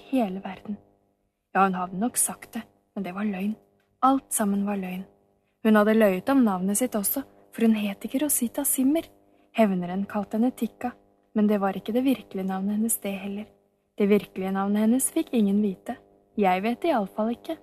hele verden. Ja, hun hadde nok sagt det, men det var løgn. Alt sammen var løgn. Hun hadde løyet om navnet sitt også, for hun het ikke Rosita Zimmer. Hevneren kalte henne Tikka, men det var ikke det virkelige navnet hennes det heller. Det virkelige navnet hennes fikk ingen vite. Jeg vet det i alle fall ikke.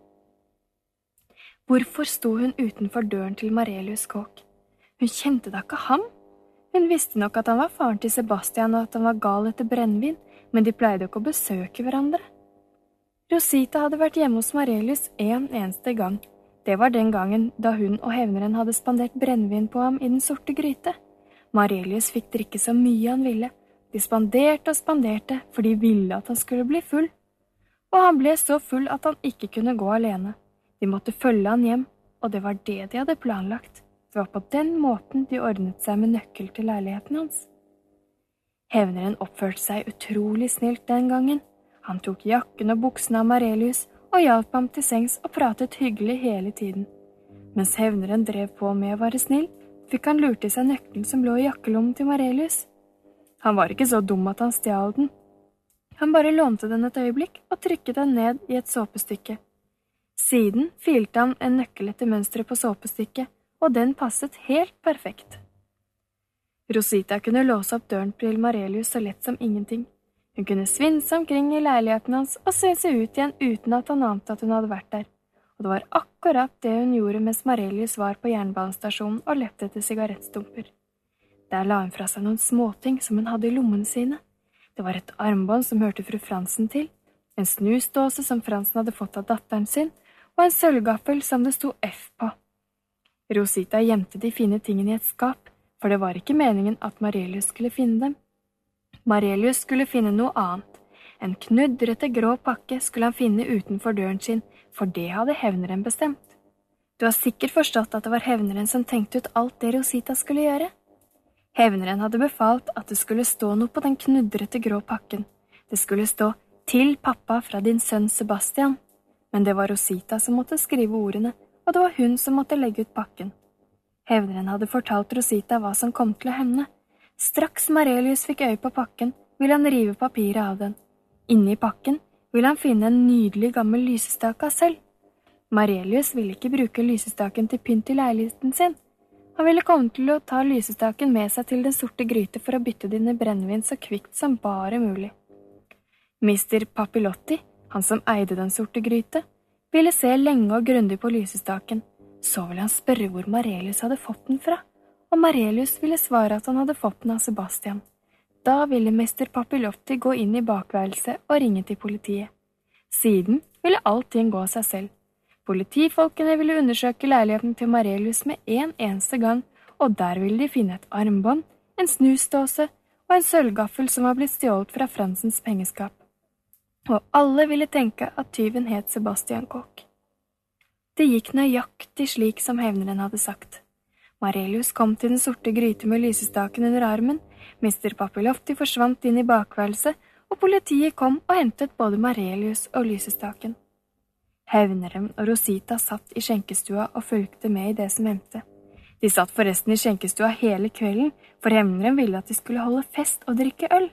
Hvorfor sto hun utenfor døren til Marelius kåk? Hun kjente da ikke ham. Hun visste nok at han var faren til Sebastian og at han var gal etter brennvin, men de pleide ikke å besøke hverandre. Rosita hadde vært hjemme hos Marelius en eneste gang. Det var den gangen da hun og hevneren hadde spandert brennvin på ham i den sorte gryte. Marelius fikk drikke så mye han ville. De spanderte og spanderte, for de ville at han skulle bli full. Og han ble så full at han ikke kunne gå alene. De måtte følge han hjem, og det var det de hadde planlagt. Det var på den måten de ordnet seg med nøkkel til leiligheten hans. Hevneren oppførte seg utrolig snilt den gangen. Han tok jakken og buksene av Marelius og hjalp ham til sengs og pratet hyggelig hele tiden. Mens hevneren drev på med å være snill, fikk han lurt i seg nøkkelen som lå i jakkelommen til Marelius. Han var ikke så dum at han stjal den. Han bare lånte den et øyeblikk og trykket den ned i et såpestykke. Siden filte han en nøkkel etter mønstret på såpestykket, og den passet helt perfekt. Rosita kunne låse opp døren til Marelius så lett som ingenting. Hun kunne svinse omkring i leiligheten hans og svinse ut igjen uten at han ante at hun hadde vært der. Og det var akkurat det hun gjorde mens Marelius var på jernbanestasjonen og lette etter sigarettstumper. Der la hun fra seg noen småting som hun hadde i lommene sine. Det var et armbånd som hørte fru Fransen til, en snusdåse som Fransen hadde fått av datteren sin, og en sølvgaffel som det sto F på. Rosita gjemte de fine tingene i et skap, for det var ikke meningen at Marelius skulle finne dem. Marelius skulle finne noe annet. En knudrete grå pakke skulle han finne utenfor døren sin, for det hadde hevneren bestemt. Du har sikkert forstått at det var hevneren som tenkte ut alt det Rosita skulle gjøre. Hevneren hadde befalt at det skulle stå noe på den knudrete grå pakken. Det skulle stå «Til pappa fra din sønn Sebastian». Men det var Rosita som måtte skrive ordene, og det var hun som måtte legge ut pakken. Hevneren hadde fortalt Rosita hva som kom til å hende. Straks Marelius fikk øye på pakken, ville han rive papiret av den. Inne i pakken ville han finne en nydelig gammel lysestake av sølv. Marelius ville ikke bruke lysestaken til pynt i leiligheten sin. Han ville komme til å ta lysestaken med seg til den sorte gryte for å bytte den i brennevin så kvikt som bare mulig. Mr. Papillotti, han som eide den sorte gryte, ville se lenge og grundig på lysestaken. Så ville han spørre hvor Marelius hadde fått den fra, og Marelius ville svare at han hadde fått den av Sebastian. Da ville Mr. Papillotti gå inn i bakværelset og ringe til politiet. Siden ville allting gå av seg selv. Politifolkene ville undersøke leiligheten til Marelius med en eneste gang, og der ville de finne et armbånd, en snusdåse og en sølvgaffel som var blitt stjålet fra Fransens pengeskap. Og alle ville tenke at tyven het Sebastian Koch. Det gikk nøyaktig slik som hevneren hadde sagt. Marelius kom til den sorte gryte med lysestaken under armen, Mr. Papillotti forsvant inn i bakværelset, og politiet kom og hentet både Marelius og lysestaken. Hevneren og Rosita satt i skjenkestua og fulgte med i det som hendte. De satt forresten i skjenkestua hele kvelden, for hevneren ville at de skulle holde fest og drikke øl.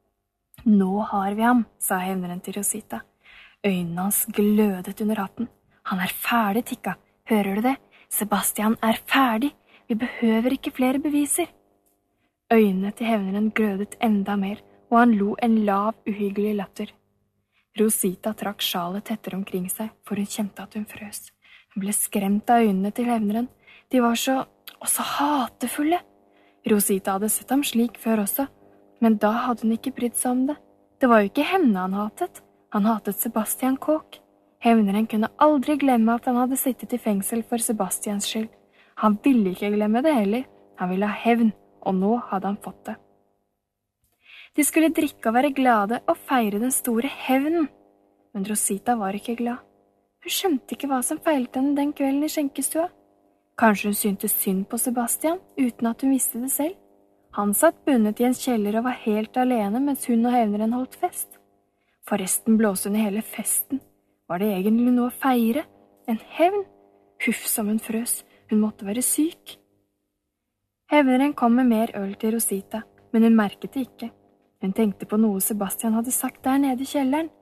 Nå har vi ham, sa hevneren til Rosita. Øynene hans glødet under hatten. Han er ferdig, Tikka. Hører du det? Sebastian er ferdig. Vi behøver ikke flere beviser. Øynene til hevneren glødet enda mer, og han lo en lav, uhyggelig latter. Rosita trakk sjalet tettere omkring seg, for hun kjente at hun frøs. Hun ble skremt av øynene til hevneren. De var så hatefulle. Rosita hadde sett ham slik før også, men da hadde hun ikke brydd seg om det. Det var jo ikke henne han hatet. Han hatet Sebastian Koch. Hevneren kunne aldri glemme at han hadde sittet i fengsel for Sebastians skyld. Han ville ikke glemme det heller. Han ville ha hevn, og nå hadde han fått det. De skulle drikke og være glade og feire den store hevnen. Men Rosita var ikke glad. Hun skjønte ikke hva som feilte henne den kvelden i skjenkestua. Kanskje hun syntes synd på Sebastian, uten at hun visste det selv. Han satt bundet i en kjeller og var helt alene mens hun og hevneren holdt fest. Forresten blåste hun i hele festen. Var det egentlig noe å feire? En hevn? Huff som hun frøs. Hun måtte være syk. Hevneren kom med mer øl til Rosita, men hun merket det ikke. Hun tenkte på noe Sebastian hadde sagt der nede i kjelleren.